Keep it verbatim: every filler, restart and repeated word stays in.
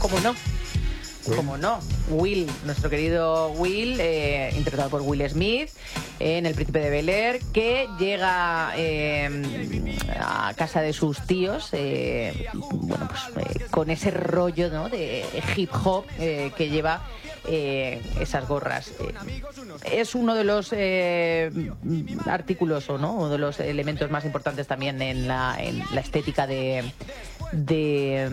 ¿Cómo no? Will. ¿Cómo no? Will, nuestro querido Will, eh, interpretado por Will Smith, eh, en El Príncipe de Bel-Air, que llega eh, a casa de sus tíos, eh, bueno, pues eh, con ese rollo, ¿no?, de hip hop eh, que lleva eh, esas gorras. Eh, es uno de los eh, artículos, o no, uno de los elementos más importantes también en la, en la estética de, de